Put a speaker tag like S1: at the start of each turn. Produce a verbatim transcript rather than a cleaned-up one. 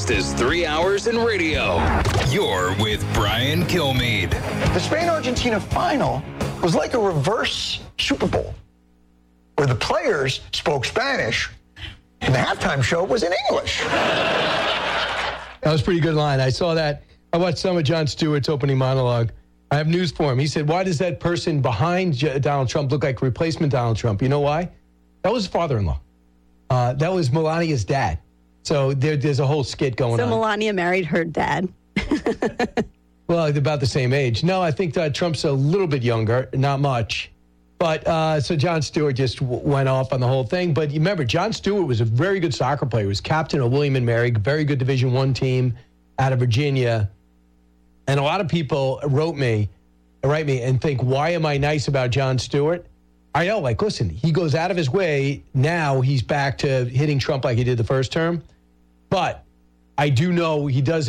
S1: fastest three hours in radio. You're with Brian Kilmeade.
S2: The Spain-Argentina final was like a reverse Super Bowl, where the players spoke Spanish, and the halftime show was in English.
S3: That was a pretty good line. I saw that. I watched some of Jon Stewart's opening monologue. I have news for him. He said, why does that person behind J- Donald Trump look like replacement Donald Trump? You know why? That was his father-in-law. Uh, that was Melania's dad. So there, there's a whole skit going
S4: so
S3: on.
S4: So Melania married her dad.
S3: Well, they're about the same age. No, I think that Trump's a little bit younger, not much. But uh, so Jon Stewart just w- went off on the whole thing. But you remember, Jon Stewart was a very good soccer player. He was captain of William and Mary, very good Division One team out of Virginia. And a lot of people wrote me, write me and think, why am I nice about Jon Stewart? I know, like, listen, he goes out of his way. Now he's back to hitting Trump like he did the first term. But I do know he does